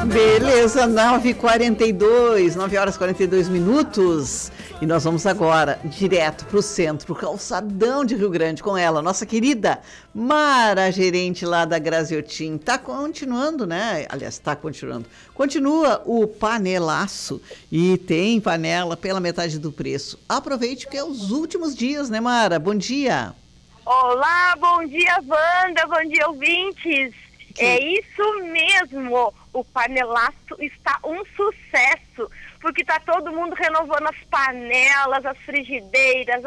Beleza, 9h42, 9 horas e 42 minutos. E nós vamos agora direto para o centro, pro calçadão de Rio Grande, com ela, nossa querida Mara, gerente lá da Graziotin. Tá continuando, né? Aliás, tá continuando. Continua o panelaço e tem panela pela metade do preço. Aproveite que é os últimos dias, né, Mara? Bom dia. Olá, bom dia, Wanda, bom dia, ouvintes. É isso mesmo, o panelaço está um sucesso, porque está todo mundo renovando as panelas, as frigideiras,